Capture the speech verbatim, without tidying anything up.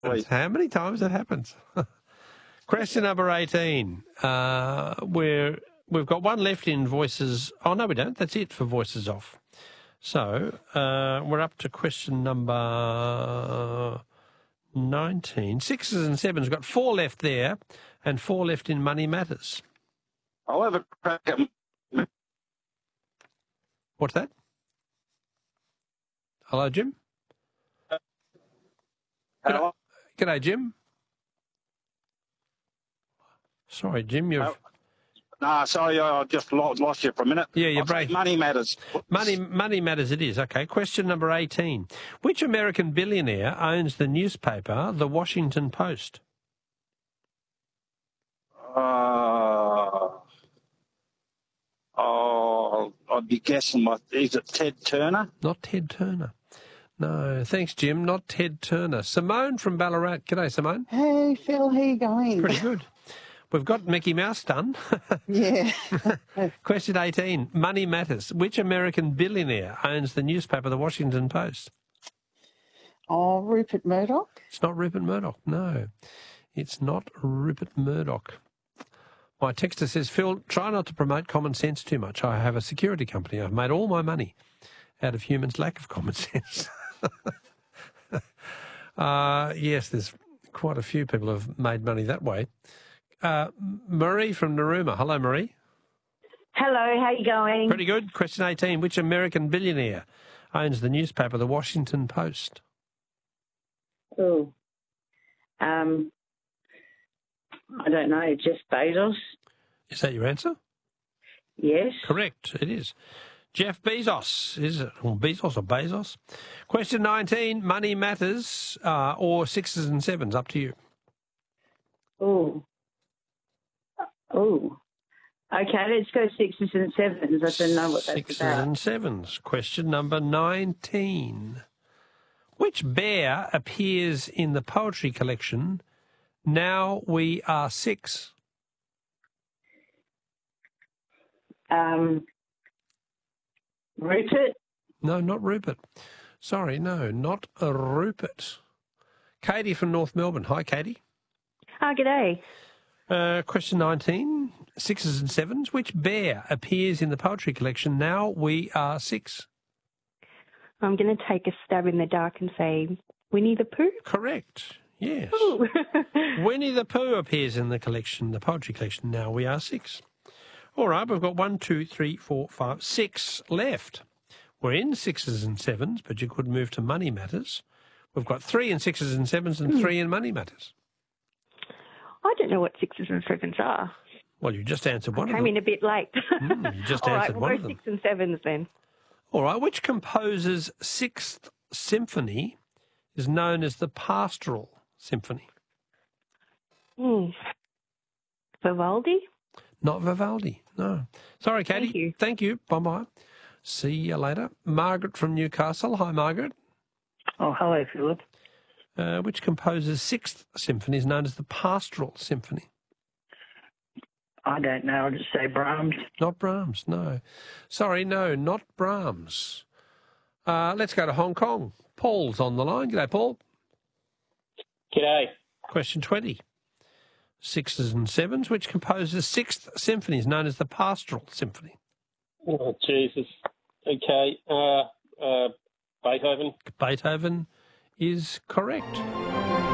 happens. How many times that happens? Question number eighteen. Uh, we're, we've got one left in Voices. Oh, no, we don't. That's it for Voices Off. So uh, we're up to question number nineteen. Sixes and sevens. We've got four left there and four left in Money Matters. I'll have a crack at... What's that? Hello, Jim? Hello? G'day, G'day, Jim. Sorry, Jim, you've... No, nah, sorry, I just lost, lost you for a minute. Yeah, you're I'll take breaking. Money Matters. Money, money Matters it is. Okay, question number eighteen. Which American billionaire owns the newspaper The Washington Post? Uh, oh, I'd be guessing, what, is it Ted Turner? Not Ted Turner. No, thanks, Jim. Not Ted Turner. Simone from Ballarat. G'day, Simone. Hey, Phil, how you going? Pretty good. We've got Mickey Mouse done. Yeah. Question eighteen. Money Matters. Which American billionaire owns the newspaper The Washington Post? Oh, Rupert Murdoch? It's not Rupert Murdoch. No, it's not Rupert Murdoch. My texter says, Phil, try not to promote common sense too much. I have a security company. I've made all my money out of humans' lack of common sense. uh, yes, there's quite a few people who have made money that way. Uh, Marie from Narooma. Hello, Marie. Hello, how you going? Pretty good. Question eighteen. Which American billionaire owns the newspaper The Washington Post? Oh, um, I don't know, Jeff Bezos? Is that your answer? Yes. Correct, it is. Jeff Bezos, is it? Or Bezos or Bezos? Question nineteen, Money Matters, uh, or sixes and sevens, up to you. Oh. Oh. Okay, let's go sixes and sevens. I don't know what that's Sixes about. and sevens. Question number nineteen. Which bear appears in the poetry collection Now We Are Six? Um, Rupert? No, not Rupert. Sorry, no, not a Rupert. Katie from North Melbourne. Hi, Katie. Ah, g'day. Uh, question nineteen, sixes and sevens. Which bear appears in the poetry collection Now We Are Six? I'm going to take a stab in the dark and say Winnie the Pooh. Correct. Yes. Ooh. Winnie the Pooh appears in the collection, the poetry collection Now We Are Six. All right, we've got one, two, three, four, five, six left. We're in sixes and sevens, but you could move to Money Matters. We've got three in sixes and sevens and three in Money Matters. I don't know what sixes and sevens are. Well, you just answered one I of came them. in a bit late. Mm, you just All answered right, we'll one go of them. six and sevens then. All right, which composer's Sixth Symphony is known as the Pastoral Symphony? Hmm. Vivaldi? Not Vivaldi, no. Sorry, Katie. Thank you. Thank you. Bye-bye. See you later. Margaret from Newcastle. Hi, Margaret. Oh, hello, Philip. Uh, which composer's Sixth Symphony is known as the Pastoral Symphony? I don't know. I'll just say Brahms. Not Brahms, no. Sorry, no, not Brahms. Uh, let's go to Hong Kong. Paul's on the line. G'day, Paul. G'day. Question twenty. Sixes and sevens. Which composer's Sixth Symphony is known as the Pastoral Symphony? Oh, Jesus. Okay. Uh, uh, Beethoven. Beethoven is correct.